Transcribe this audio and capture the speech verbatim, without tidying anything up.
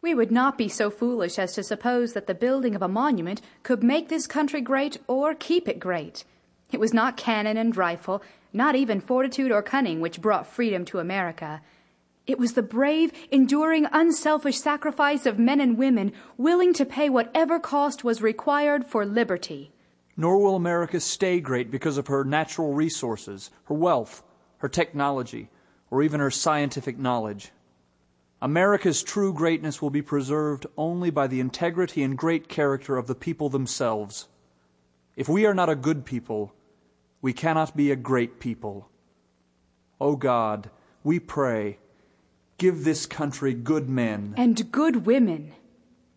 We would not be so foolish as to suppose that the building of a monument could make this country great or keep it great. It was not cannon and rifle, not even fortitude or cunning, which brought freedom to America. It was the brave, enduring, unselfish sacrifice of men and women willing to pay whatever cost was required for liberty. Nor will America stay great because of her natural resources, her wealth, her technology, or even her scientific knowledge. America's true greatness will be preserved only by the integrity and great character of the people themselves. If we are not a good people, we cannot be a great people. O God, we pray, give this country good men and good women.